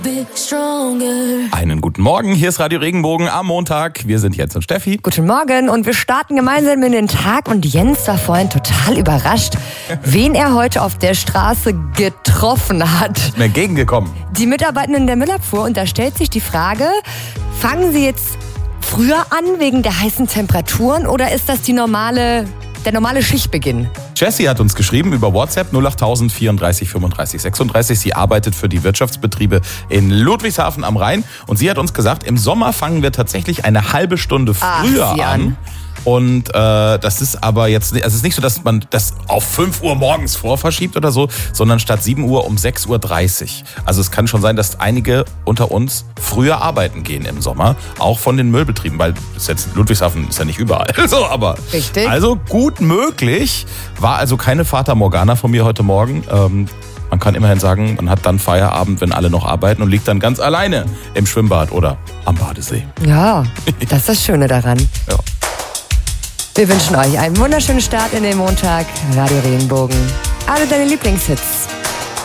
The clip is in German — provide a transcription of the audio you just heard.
Einen guten Morgen, hier ist Radio Regenbogen am Montag. Wir sind Jens und Steffi. Guten Morgen und wir starten gemeinsam in den Tag und Jens war vorhin total überrascht, wen er heute auf der Straße getroffen hat. Ist mir entgegengekommen. Die Mitarbeitenden der Müllabfuhr, und da stellt sich die Frage, fangen sie jetzt früher an wegen der heißen Temperaturen oder ist das der normale Schichtbeginn? Jessie hat uns geschrieben über WhatsApp 08000 34 35 36. Sie arbeitet für die Wirtschaftsbetriebe in Ludwigshafen am Rhein. Und sie hat uns gesagt, im Sommer fangen wir tatsächlich eine halbe Stunde früher an. Und das ist aber jetzt, also es ist nicht so, dass man das auf 5 Uhr morgens vorverschiebt oder so, sondern statt 7 Uhr um 6.30 Uhr. Also es kann schon sein, dass einige unter uns früher arbeiten gehen im Sommer, auch von den Müllbetrieben, weil Ludwigshafen ist ja nicht überall. So, aber richtig. Also gut möglich, war also keine Fata Morgana von mir heute Morgen. Man kann immerhin sagen, man hat dann Feierabend, wenn alle noch arbeiten und liegt dann ganz alleine im Schwimmbad oder am Badesee. Ja, das ist das Schöne daran. Ja. Wir wünschen euch einen wunderschönen Start in den Montag. Radio Regenbogen. Alle deine Lieblingshits.